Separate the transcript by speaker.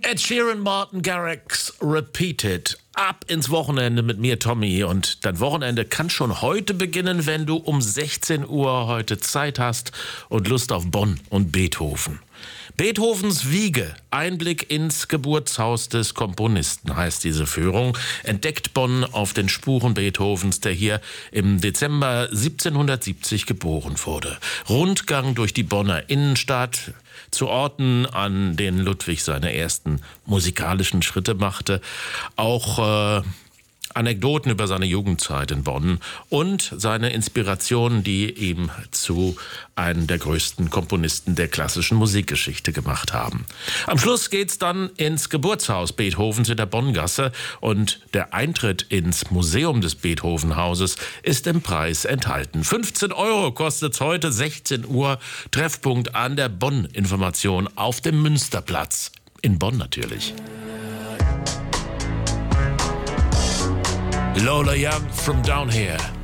Speaker 1: Ed Sheeran, Martin Garrix, Repeated. Ab ins Wochenende mit mir, Tommy. Und dein Wochenende kann schon heute beginnen, wenn du um 16 Uhr heute Zeit hast und Lust auf Bonn und Beethoven. Beethovens Wiege, Einblick ins Geburtshaus des Komponisten, heißt diese Führung. Entdeckt Bonn auf den Spuren Beethovens, der hier im Dezember 1770 geboren wurde. Rundgang durch die Bonner Innenstadt, zu Orten, an denen Ludwig seine ersten musikalischen Schritte machte. Auch Anekdoten über seine Jugendzeit in Bonn und seine Inspirationen, die ihm zu einem der größten Komponisten der klassischen Musikgeschichte gemacht haben. Am Schluss geht's dann ins Geburtshaus Beethovens in der Bonngasse und der Eintritt ins Museum des Beethovenhauses ist im Preis enthalten. 15 € kostet's heute, 16 Uhr, Treffpunkt an der Bonn-Information auf dem Münsterplatz. In Bonn natürlich. Lola Young from Down Here.